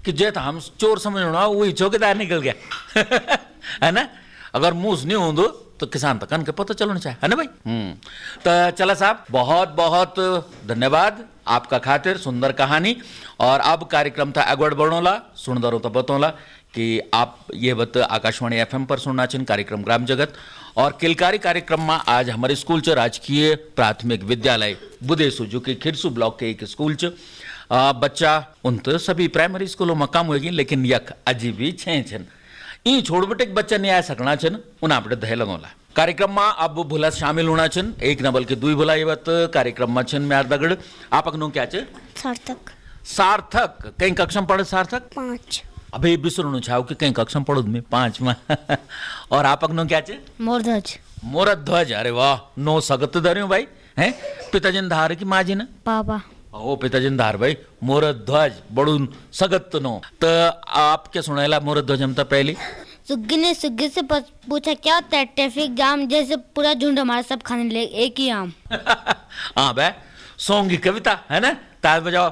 कि जे था हम चोर समझना वही चौकीदार निकल गया है ना। अगर मूस नहीं होंदो तो किसान तक के पता चलना चाहिए है ना भाई। तो चला साहब बहुत बहुत धन्यवाद आपका खातिर सुंदर कहानी। और अब कार्यक्रम था अगवड़ बढ़ोला सुनदारो तो बतौला कि आप ये बत आकाशवाणी FM पर सुनना चाहिए कार्यक्रम ग्राम जगत। और किलकारी कार्यक्रम में आज हमारे स्कूल च राजकीय प्राथमिक विद्यालय बुदेसु जो कि खिरसू ब्लॉक के एक स्कूल च बच्चा उन तो सभी प्राइमरी स्कूलों में कम होगी लेकिन यक अजी भी छन ई छोड़ बटे बच्चा नहीं आ सकना छन उन आपने दहे लगोला कार्यक्रम में अब भूला शामिल होना छन एक न बल्कि दुई भूला ये बात कार्यक्रम में छन म्यार दगड़ आप अगनो क्या चे सार्थक सार्थक कई कक्षा में पढ़े सार्थक 5 अभी बिसरुनु छाव कि कई कक्षा में पढ़ो में 5 में और आप अगनो क्या चे मोरध्वज मोरध्वज अरे वाह नो सगत धर्यो भाई हैं पिताजी धार की माँ जी ने पापा ओ पिताजी धार भाई मोरध्वज बड़ू सगत नो तो आप क्या सुनाएला मोरध्वज हम तो पहली सुग्गी ने सुग्गी से पूछा क्या होता है ट्रैफिक जाम जैसे पूरा झुंड हमारा सब खाने ले एक ही आम हाँ भाई सॉन्ग की कविता है ना ताल बजाओ।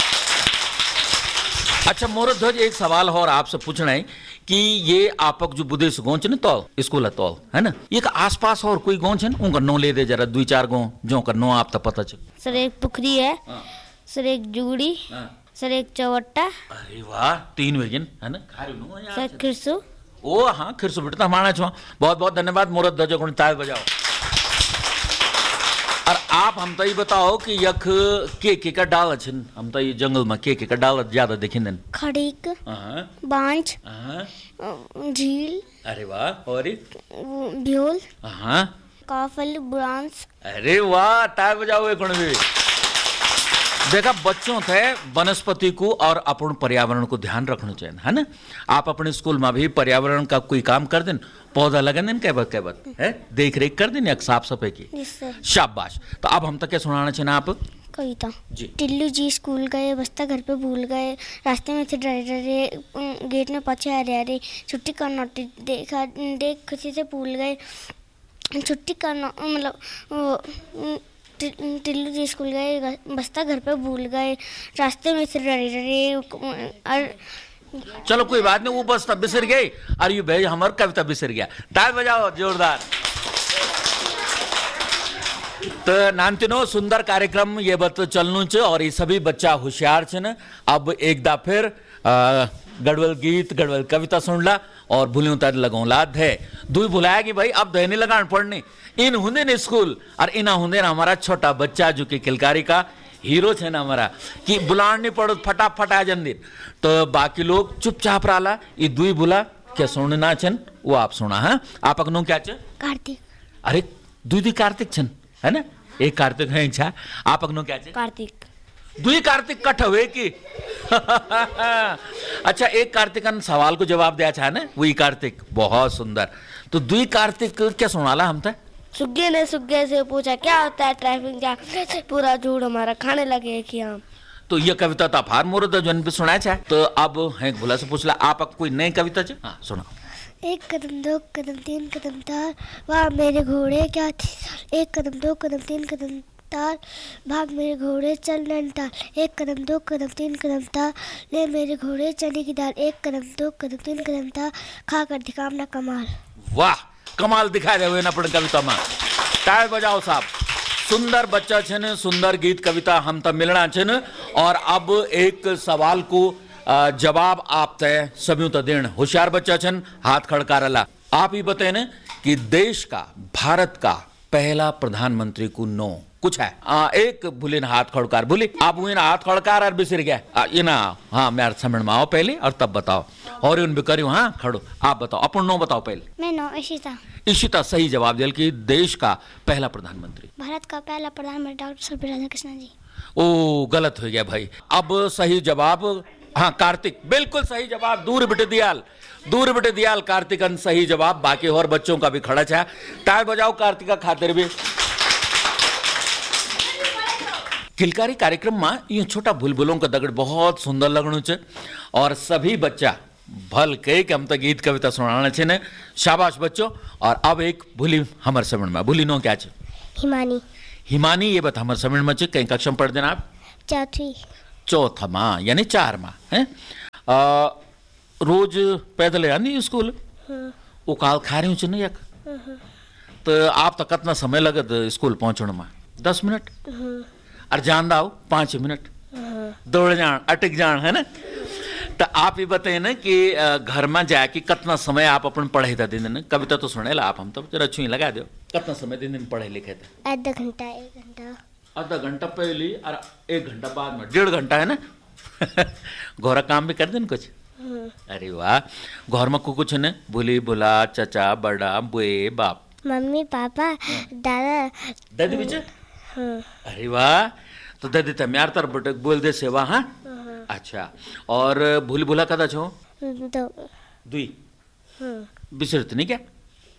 अच्छा मोरध्वज एक सवाल और आपसे पूछना है कि ये आपक जो बुदेश गाँव न तौल स्कूल तौल है ना ये का आसपास और कोई गाँव है उनका नो ले दे जरा 2-4 गाँव जो का नो आप तो पता चल। सर एक पुखरी है सर एक जुगड़ी सर एक चौवट्टा अरे वाह 3 वेगन है ना सर खिरसू ओ हाँ खिरसू बेटा हमारा छो बहुत बहुत धन्यवाद मोरध्वज को ताल बजाओ। और आप हम तो ये बताओ कि यख के का डाल छन हम तो ये जंगल में के का डाल ज्यादा देखें खड़ीक बांझ झील अरे वाह और भ्योल हाँ काफल बुरांस अरे वाह ताल बजाओ एक भी देखा बच्चों थे वनस्पति को और अपन पर्यावरण को ध्यान रखना चाहिए है ना। आप अपने स्कूल में भी पर्यावरण का कोई काम कर दें पौधा लगा दें कह बात है देख रेख कर दें साफ सफाई की शाबाश। तो अब हम तक क्या सुनाना चाहिए आप कविता टिल्लू जी स्कूल गए बस्ता घर पे भूल गए रास्ते में थे डरे डरे गेट में पीछे आ रहे छुट्टी का नोट देखा देख खुशी से भूल गए छुट्टी का मतलब टिल्लू जी स्कूल गए बस्ता घर पे भूल गए रास्ते में से डरे डरे चलो कोई बात नहीं वो बस्ता बिसर गई और ये भाई हमारा कविता बिसर गया ताल बजाओ जोरदार। तो नानतिनो सुंदर कार्यक्रम ये बत चलनु च और ये सभी बच्चा होशियार छन अब एक दा फिर गढ़वल गीत गढ़वल कविता सुनला और भूलियों तक लगौला है दुई भुलाया कि भाई अब दहनी लगान पढ़ने इन हुंदे ने स्कूल और इना हुंदे ना हमारा छोटा बच्चा जो कि किलकारी का हीरो है ना हमारा कि बुलान नहीं पड़ो फटाफट आ जंदिर। तो बाकी लोग चुपचाप रहा ये दुई बुला क्या सुनना छन वो आप सुना है आप अगनो क्या च कार्तिक अरे दुई कार्तिक छन है ना एक कार्तिक है इच्छा आप अगनो क्या च कार्तिक दुई कार्तिक कट हुए कि अच्छा एक कार्तिक सवाल को जवाब दिया था ना वही कार्तिक बहुत सुंदर। तो दुई कार्तिक क्या सुनाला हम तक सुग्गे ने सुग्गे से पूछा क्या होता है ट्रैफिक जाम पूरा झूठ हमारा खाने लगे कि हम। तो ये कविता था फार मोरध्वज पे सुनाया था। तो अब है भोला से पूछला आप कोई नई कविता च हाँ सुनाओ। 1 कदम 2 कदम 3 कदम तार वाह मेरे घोड़े क्या थी 1 कदम 2 कदम 3 कदम तार भाग मेरे घोड़े चल नैनीताल 1 कदम 2 कदम 3 कदम तार ले मेरे घोड़े चने की दाल 1 कदम 2 कदम 3 कदम तार खा कर दिखाम ना कमाल। वाह कमाल दिखा रहे हुए ना पढ़ कविता में ताल बजाओ साहब सुंदर बच्चा छन सुंदर गीत कविता हम तब मिलना छन। और अब एक सवाल को जवाब आप तय सभी तो देन होशियार बच्चा छन हाथ खड़का रला आप ही बताए न कि देश का भारत का पहला प्रधानमंत्री को नो कुछ है एक भूले ना हाथ खड़कार भूले आप वो हाथ खड़कार और बिसर गया ये ना हाँ मैं समझ में आओ पहले और तब बताओ और उन भी करियो हाँ खड़ो आप बताओ अपन नो बताओ पहले। मैं नो इशिता इशिता सही जवाब दिया कि देश का पहला प्रधानमंत्री भारत का पहला प्रधानमंत्री डॉक्टर सर्वपल्ली राधाकृष्णन जी। ओ गलत हो गया भाई अब सही जवाब हाँ कार्तिक बिल्कुल सही जवाब दूर बिटे दियाल कार्तिकन सही जवाब बाकी और बच्चों का भी खड़ा है ताल बजाओ कार्तिका खातिर भी। किलकारी कार्यक्रम में यूं छोटा बुलबुलों का दगड़ बहुत सुंदर लगनु च और सभी बच्चा भल के हम तक गीत कविता सुनाना छे ने शाबाश बच्चों। और अब एक भूली हमर समझ में भूली नो क्या च हिमानी ये बता हमर समझ में च कई कक्षा पढ़ देना आप चौथी चौथा माँ यानी 4 माँ है रोज पैदल आनी स्कूल वो काल खा रही हूँ यक तो आप तक कितना समय लगत स्कूल पहुंचने में 10 मिनट और जान दाओ 5 मिनट दौड़ जान अटक जान है ना। तो आप ये बताइए ना कि घर में जाके कितना समय आप अपन पढ़े था दिन दिन कविता तो सुने ला आप हम तो जरा छुई लगा दो कितना समय दिन दिन पढ़े लिखे थे आधा घंटा 1 घंटा आधा घंटा पहले और 1 घंटा बाद में 1.5 घंटा है ना घोरा काम भी कर देन कुछ अरे वाह घर में कुछ न भूली भुला चाचा बड़ा बुए बाप मम्मी पापा दादा दादी बीच अरे वाह तो दादी तम यार तर बटक बोल दे सेवा हाँ अच्छा और भूल भुला कदा छो दुई बिसरत नहीं क्या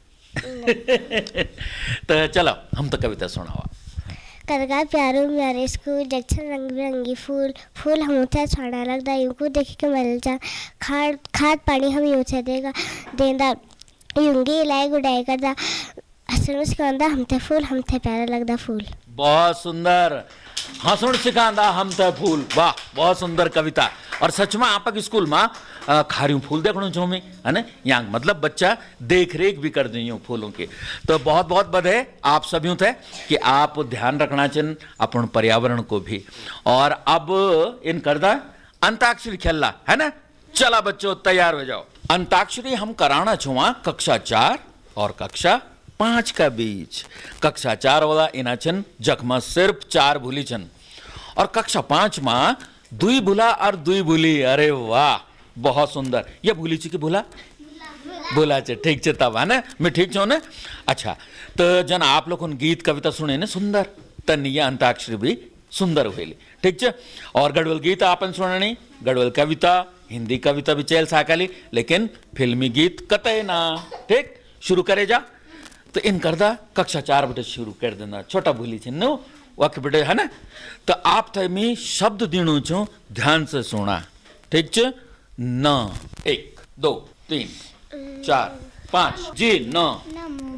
तो चलो हम तो कविता सुनावा करगा प्यारो म्यारे स्कूल जक्सन रंग बिरंगी फूल फूल हम उठा छाड़ा लगदा यूं देख के मिल जा खाद पानी हम यूं से देगा देंदा यूंगी लाई गुडाई करदा हसन सिखांदा हम ते फूल हम ते प्यारा लगदा फूल। बहुत सुंदर हंसण सिखांदा हम ते फूल वाह बहुत सुंदर कविता और सच में आप स्कूल में खारियों फूल देखना छो मैं है ना यहाँ मतलब बच्चा देख रेख भी कर दी फूलों की। तो बहुत बहुत बधाई आप सभी थे कि आप ध्यान रखना चाहिए अपन पर्यावरण को भी। और अब इन करदा अंताक्षरी खेलना है ना चला बच्चों तैयार हो जाओ। अंताक्षरी हम कराना छुआ कक्षा 4 और कक्षा 5 का बीच। कक्षा 4 वाला इना छन जखमा सिर्फ 4 भूली छन और कक्षा 5 में 2 भूला और 2 भूली। अरे वाह बहुत सुंदर ये भूली ची की भूला बोला चे ठीक चे तब है ना मैं ठीक छो ना। अच्छा तो जन आप लोग गीत कविता सुने ना सुंदर तन ये अंताक्षरी भी सुंदर हुई ठीक छे। और गढ़वल गीत आपन सुननी गढ़वल कविता हिंदी कविता भी चेल साकाली लेकिन फिल्मी गीत कतई ना ठीक शुरू करे जा। तो इन करदा कक्षा 4 बटे शुरू कर देना छोटा भूली छे नो वाक्य बटे है ना। तो आप थमी शब्द दिणु छो ध्यान से सुना ठीक छे न 1 2 3 4 5 जी न